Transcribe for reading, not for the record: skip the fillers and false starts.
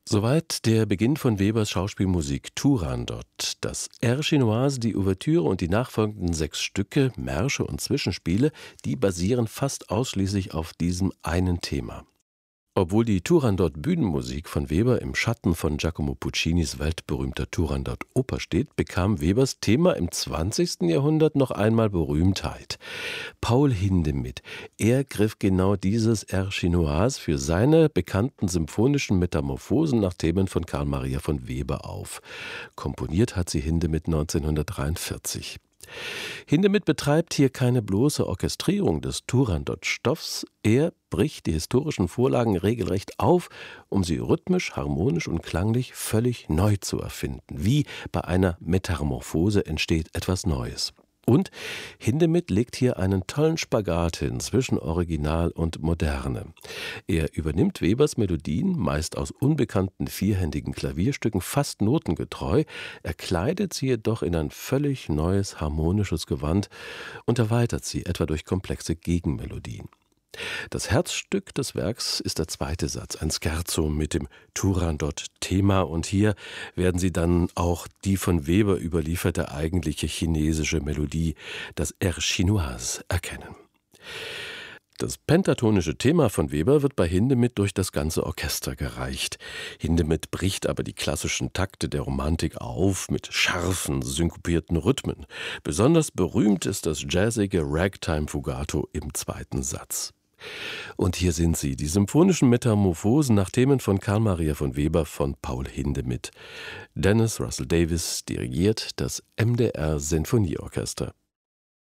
Soweit der Beginn von Webers Schauspielmusik Turandot. Das Air Chinoise, die Ouvertüre und die nachfolgenden 6 Stücke, Märsche und Zwischenspiele, die basieren fast ausschließlich auf diesem einen Thema. Obwohl die Turandot-Bühnenmusik von Weber im Schatten von Giacomo Puccinis weltberühmter Turandot-Oper steht, bekam Webers Thema im 20. Jahrhundert noch einmal Berühmtheit. Paul Hindemith, er griff genau dieses Air Chinoise für seine bekannten symphonischen Metamorphosen nach Themen von Carl Maria von Weber auf. Komponiert hat sie Hindemith 1943. Hindemith betreibt hier keine bloße Orchestrierung des Turandot-Stoffs, er bricht die historischen Vorlagen regelrecht auf, um sie rhythmisch, harmonisch und klanglich völlig neu zu erfinden. Wie bei einer Metamorphose entsteht etwas Neues. Und Hindemith legt hier einen tollen Spagat hin zwischen Original und Moderne. Er übernimmt Webers Melodien, meist aus unbekannten vierhändigen Klavierstücken, fast notengetreu, er kleidet sie jedoch in ein völlig neues harmonisches Gewand und erweitert sie etwa durch komplexe Gegenmelodien. Das Herzstück des Werks ist der zweite Satz, ein Scherzo mit dem Turandot-Thema, und hier werden Sie dann auch die von Weber überlieferte eigentliche chinesische Melodie, das Air Chinoise, erkennen. Das pentatonische Thema von Weber wird bei Hindemith durch das ganze Orchester gereicht. Hindemith bricht aber die klassischen Takte der Romantik auf mit scharfen, synkopierten Rhythmen. Besonders berühmt ist das jazzige Ragtime-Fugato im zweiten Satz. Und hier sind sie, die symphonischen Metamorphosen nach Themen von Carl Maria von Weber von Paul Hindemith. Dennis Russell Davis dirigiert das MDR Sinfonieorchester.